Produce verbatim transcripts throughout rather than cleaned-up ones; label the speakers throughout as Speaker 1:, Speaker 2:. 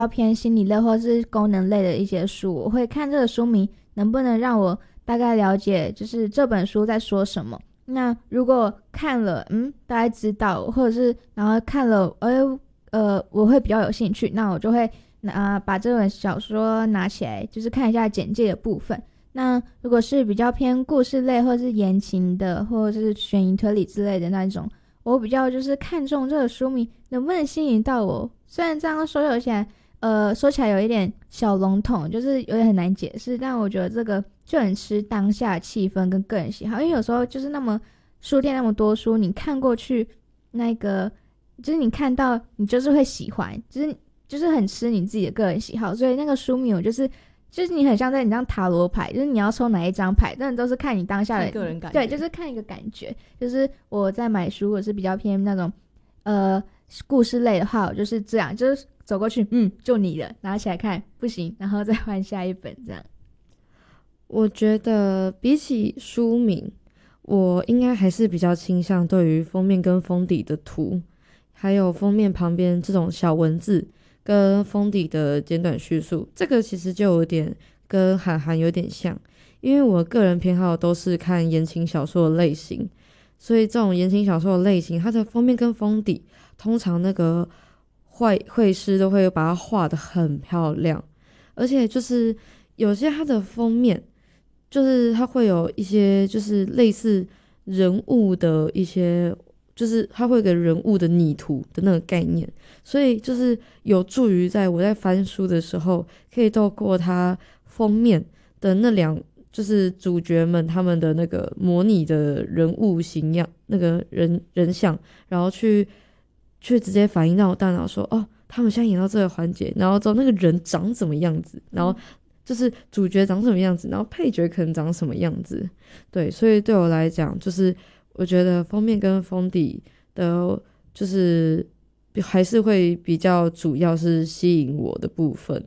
Speaker 1: 偏心理类或是功能类的一些书，我会看这个书名能不能让我大概了解就是这本书在说什么。那如果看了嗯大概知道，或者是然后看了哎呃我会比较有兴趣，那我就会拿把这本小说拿起来就是看一下简介的部分。那如果是比较偏故事类或是言情的或者是悬疑推理之类的那种，我比较就是看重这个书名能不能吸引到我。虽然这样说有起来呃说起来有一点小笼统，就是有点很难解释，但我觉得这个就很吃当下气氛跟个人喜好。因为有时候就是那么书店那么多书，你看过去那个就是你看到你就是会喜欢，就是就是很吃你自己的个人喜好。所以那个书名我就是就是你很像在你张塔罗牌，就是你要抽哪一张牌真的都是看你当下的
Speaker 2: 个人感觉，
Speaker 1: 对，就是看一个感觉。就是我在买书我是比较偏那种呃故事类的话，我就是这样，就是走过去嗯就你的拿起来看不行然后再换下一本这样。
Speaker 3: 我觉得比起书名，我应该还是比较倾向对于封面跟封底的图，还有封面旁边这种小文字跟封底的简短叙述，这个其实就有点跟韩寒有点像。因为我个人偏好都是看言情小说的类型，所以这种言情小说的类型，它的封面跟封底通常那个绘绘师都会把它画得很漂亮，而且就是有些它的封面就是它会有一些就是类似人物的一些，就是它会有个人物的拟图的那个概念，所以就是有助于在我在翻书的时候可以透过它封面的那两就是主角们他们的那个模拟的人物形样，那个人人像，然后去去直接反映到我大脑说哦他们现在演到这个环节，然后之后那个人长什么样子，然后就是主角长什么样子，然后配角可能长什么样子。对，所以对我来讲就是我觉得封面跟封底的就是还是会比较主要是吸引我的部分。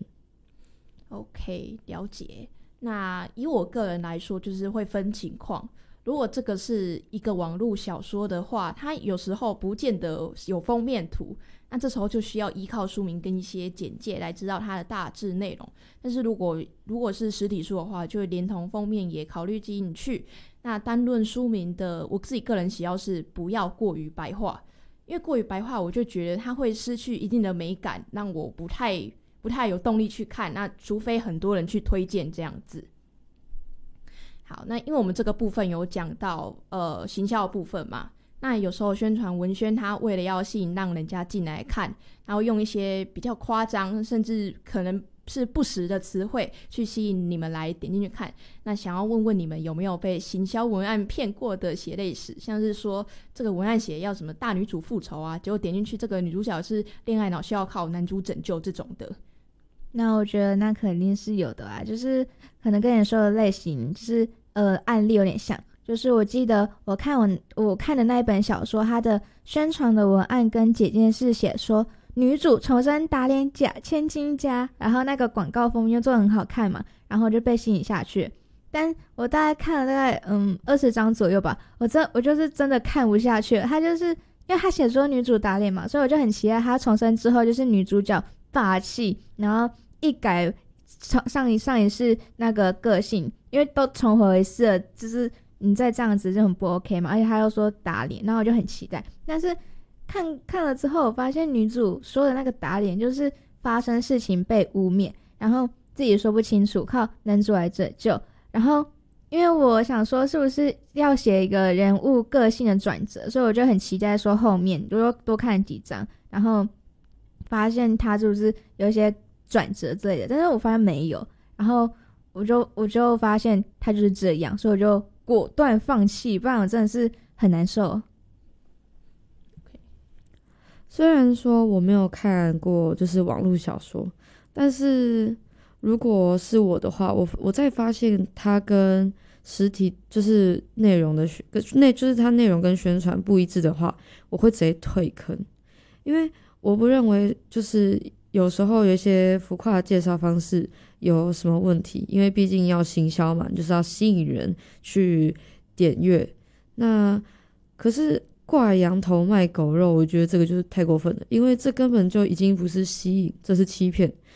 Speaker 2: OK， 了解。那以我个人来说就是会分情况，如果这个是一个网络小说的话，它有时候不见得有封面图，那这时候就需要依靠书名跟一些简介来知道它的大致内容。但是如果如果是实体书的话，就会连同封面也考虑进去。那单论书名的，我自己个人喜好是不要过于白话，因为过于白话我就觉得它会失去一定的美感，让我不太不太有动力去看，那除非很多人去推荐这样子。好，那因为我们这个部分有讲到呃行销的部分嘛，那有时候宣传文宣它为了要吸引让人家进来看，然后用一些比较夸张甚至可能是不实的词汇去吸引你们来点进去看。那想要问问你们有没有被行销文案骗过的血泪史，像是说这个文案写要什么大女主复仇啊，结果点进去这个女主角是恋爱脑需要靠男主拯救这种的。
Speaker 1: 那我觉得那肯定是有的啊，就是可能跟你说的类型就是呃案例有点像。就是我记得我看我我看的那一本小说，它的宣传的文案跟简介是写说女主重生打脸假千金家，然后那个广告封面做得很好看嘛，然后就被吸引下去。但我大概看了大概嗯二十张左右吧，我真我就是真的看不下去了。他就是因为他写说女主打脸嘛，所以我就很期待他重生之后就是女主角霸气，然后一改上一上一世那个个性，因为都重回一次了，就是你再这样子就很不 OK 嘛，而且他又说打脸，然后我就很期待。但是看看了之后，我发现女主说的那个打脸就是发生事情被污蔑，然后自己说不清楚，靠男主来拯救。然后因为我想说是不是要写一个人物个性的转折，所以我就很期待说后面就多看几章，然后发现他是不是有一些转折之类的，但是我发现没有，然后我就我就发现他就是这样，所以我就果断放弃，不然我真的是很难受。
Speaker 3: 虽然说我没有看过就是网络小说，但是如果是我的话，我我再发现它跟实体就是内容的跟内就是它内容跟宣传不一致的话，我会直接退坑。因为我不认为就是有时候有一些浮夸的介绍方式有什么问题，因为毕竟要行销嘛，就是要吸引人去点阅。那可是挂羊头卖狗肉，我觉得这个就是太过分了，因为这根本就已经不是吸引，这是欺骗。